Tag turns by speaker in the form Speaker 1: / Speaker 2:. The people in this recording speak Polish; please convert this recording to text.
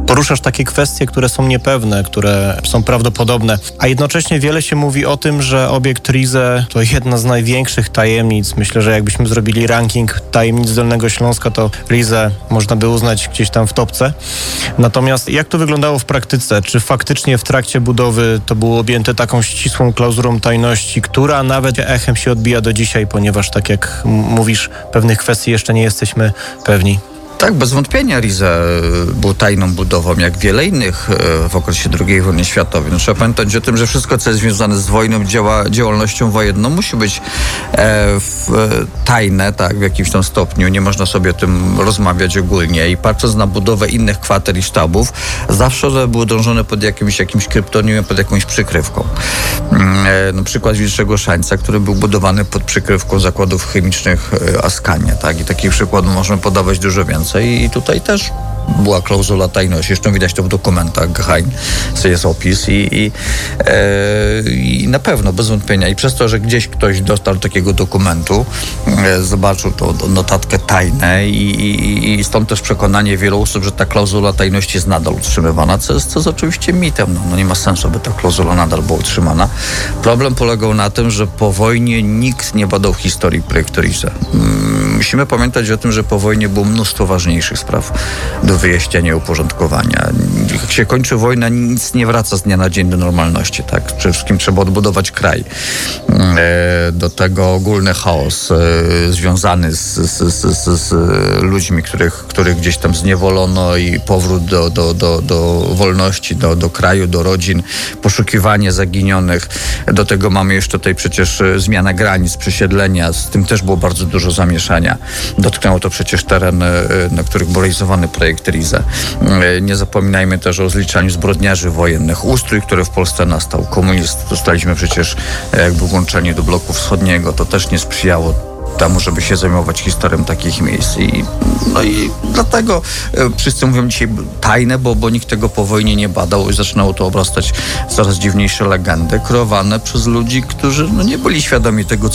Speaker 1: poruszasz takie kwestie, które są niepewne, które są prawdopodobne, a jednocześnie wiele się mówi o tym, że obiekt Rize to jedna z największych tajemnic. Myślę, że jakbyśmy zrobili ranking tajemnic Dolnego Śląska, to Rize można by uznać gdzieś tam w topce. Natomiast jak to wyglądało w praktyce? Czy faktycznie w trakcie budowy to było objęte taką ścisłą klauzulą tajności, która nawet echem się odbija do dzisiaj, ponieważ tak jak mówisz, pewnych kwestii jeszcze nie jesteśmy pewni?
Speaker 2: Tak, bez wątpienia Rize był tajną budową, jak wiele innych w okresie II wojny światowej. No, trzeba pamiętać o tym, że wszystko, co jest związane z wojną, działalnością wojenną, musi być tajne, tak, w jakimś tam stopniu. Nie można sobie o tym rozmawiać ogólnie. I patrząc na budowę innych kwater i sztabów, zawsze one były dążone pod jakimś kryptonimem, pod jakąś przykrywką. Na przykład Wilczego Szańca, który był budowany pod przykrywką zakładów chemicznych Askania, tak, i takich przykładów możemy podawać dużo więcej. I tutaj też była klauzula tajności. Zresztą widać to w dokumentach Geheim, jest opis i na pewno, bez wątpienia. I przez to, że gdzieś ktoś dostał takiego dokumentu, zobaczył tą notatkę tajne i stąd też przekonanie wielu osób, że ta klauzula tajności jest nadal utrzymywana, co jest oczywiście mitem. No nie ma sensu, by ta klauzula nadal była utrzymana. Problem polegał na tym, że po wojnie nikt nie badał historii projektu Rize. Musimy pamiętać o tym, że po wojnie było mnóstwo ważniejszych spraw do wyjaśnienia i uporządkowania. Jak się kończy wojna, nic nie wraca z dnia na dzień do normalności. Tak? Przede wszystkim trzeba odbudować do tego ogólny chaos związany z ludźmi, których gdzieś tam zniewolono i powrót do wolności, do kraju, do rodzin, poszukiwanie zaginionych. Do tego mamy jeszcze tutaj przecież zmiana granic, przesiedlenia. Z tym też było bardzo dużo zamieszania. Dotknęło to przecież teren, na których był realizowany projekt Rize. Nie zapominajmy też o zliczaniu zbrodniarzy wojennych. Ustrój, który w Polsce nastał. Komunizm, zostaliśmy przecież jakby włączeni do bloku wschodniego. To też nie sprzyjało temu, żeby się zajmować historią takich miejsc. I dlatego wszyscy mówią dzisiaj tajne, bo nikt tego po wojnie nie badał i zaczynało to obrastać coraz dziwniejsze legendy, kreowane przez ludzi, którzy nie byli świadomi tego,